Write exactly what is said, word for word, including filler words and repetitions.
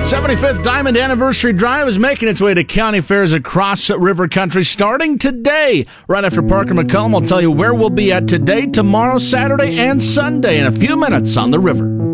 seventy-fifth Diamond Anniversary Drive is making its way to county fairs across River Country starting today. Right after Parker McCollum will tell you where we'll be at today, tomorrow, Saturday, and Sunday in a few minutes on the river.